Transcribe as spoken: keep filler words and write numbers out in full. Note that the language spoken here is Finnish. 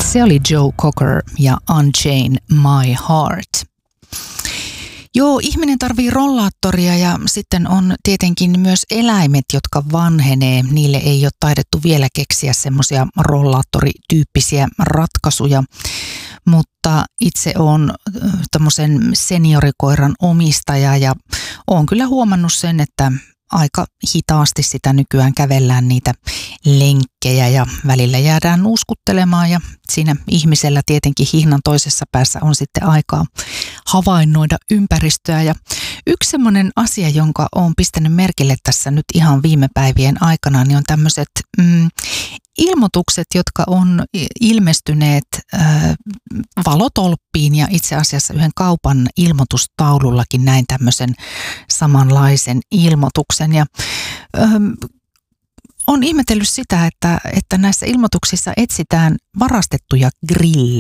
Se oli Joe Cocker ja Unchain My Heart. Joo, ihminen tarvii rollaattoria ja sitten on tietenkin myös eläimet, jotka vanhenee. Niille ei ole taidettu vielä keksiä semmoisia rollaattorityyppisiä ratkaisuja, mutta itse olen tämmöisen seniorikoiran omistaja ja olen kyllä huomannut sen, että aika hitaasti sitä nykyään kävellään niitä lenkkejä ja välillä jäädään nuuskuttelemaan ja siinä ihmisellä tietenkin hihnan toisessa päässä on sitten aikaa havainnoida ympäristöä. Ja yksi semmoinen asia, jonka olen pistänyt merkille tässä nyt ihan viime päivien aikana, niin on tämmöiset mm, ilmoitukset, jotka on ilmestyneet äh, valotolppiin ja itse asiassa yhden kaupan ilmoitustaulullakin näin tämmöisen samanlaisen ilmoituksen. Ja äh, on ihmetellyt sitä, että, että näissä ilmoituksissa etsitään varastettuja grillejä.